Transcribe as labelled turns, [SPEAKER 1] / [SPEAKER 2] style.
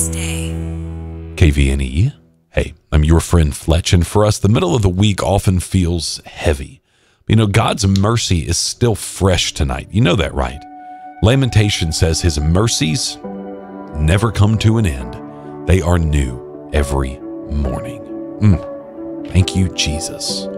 [SPEAKER 1] Day.
[SPEAKER 2] KVNE. Hey, I'm your friend Fletch, and for us, the middle of the week often feels heavy. You know, God's mercy is still fresh tonight. You know that, right? Lamentation says his mercies never come to an end. They are new every morning. Thank you, Jesus.